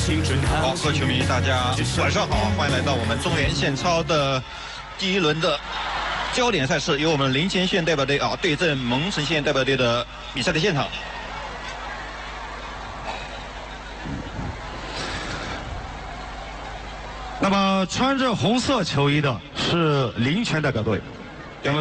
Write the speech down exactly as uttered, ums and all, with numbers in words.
好，各位球迷，大家晚上好，欢迎来到我们中原现超的第一轮的焦点赛事，由我们临黔县代表队啊对阵蒙城县代表队的比赛的现场。 那么穿着红色球衣的是临泉代表队，